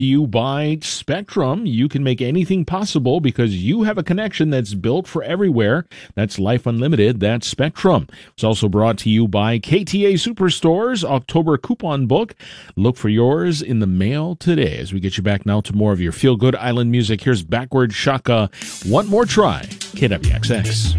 You by Spectrum. You can make anything possible because you have a connection that's built for everywhere. That's Life Unlimited. That's Spectrum. It's also brought to you by KTA Superstores October coupon book. Look for yours in the mail today. As we get you back now to more of your feel-good island music, here's Backward Shaka. One More Try, KWXX.